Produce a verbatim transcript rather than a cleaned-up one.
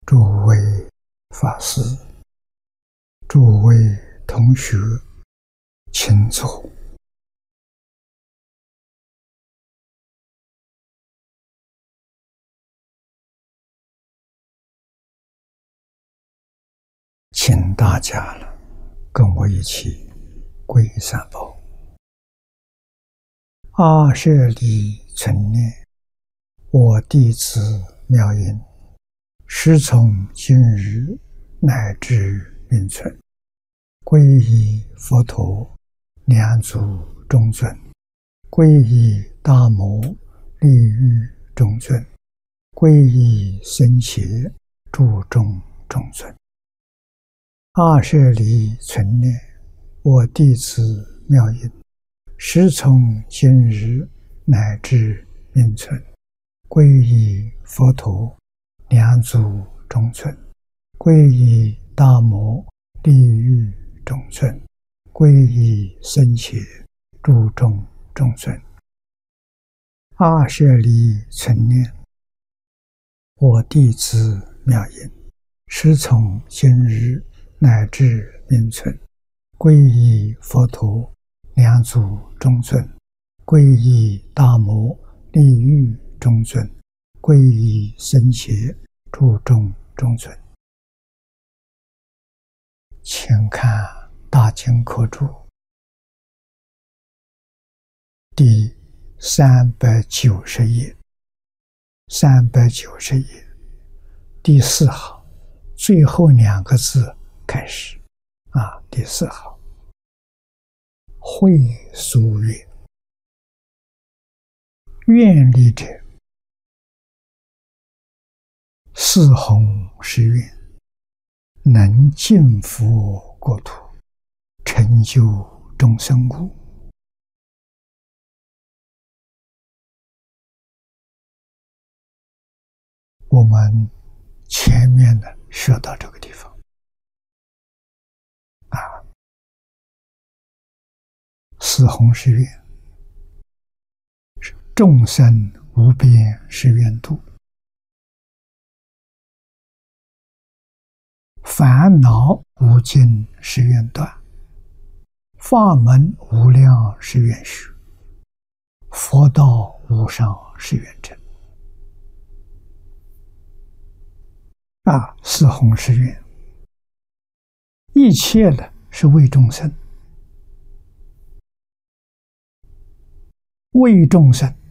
诸位法师、诸位同学，请坐。请大家了，跟我一起皈三宝。阿舍利存念，我弟子妙音，师从今日乃至命存，皈依佛陀，两足中尊；皈依大摩，利欲中尊；皈依僧伽，注重中尊。阿舍利存念，我弟子妙音，师从今日乃至命存，皈依佛陀，两足中尊；皈依大摩，利欲中尊；皈依僧伽，注重中尊。阿舍利存念，我弟子妙音，师从今日乃至命存，皈依佛陀，两足中尊；皈依大摩，利欲中尊；皈依僧伽，注重中尊。请看大经科注第三百九十页，三百九十页第四行最后两个字开始啊，第四行，会所愿，愿力者，四弘誓愿，能尽佛国土，成就众生故。我们前面呢学到这个地方啊，四弘誓愿是众生无边誓愿度，烦恼无尽誓愿断，法门无量誓愿学，佛道无上誓愿成。啊，四弘誓愿，一切呢是为众生，为众生